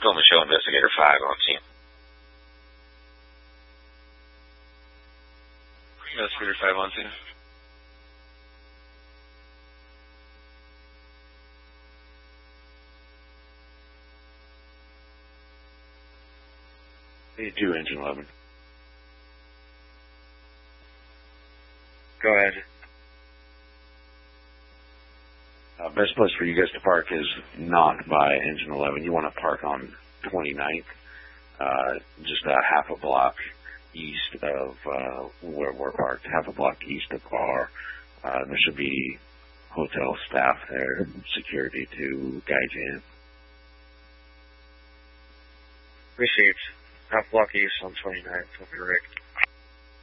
Film and Show Investigator 5 on scene. Investigator 5 on scene. Do engine 11. Go ahead. Best place for you guys to park is not by engine 11. You want to park on 29th, just half a block east of where we're parked, half a block east of bar. There should be hotel staff there, security to guide you in. Received. Half block east on 29th. Will be Rick.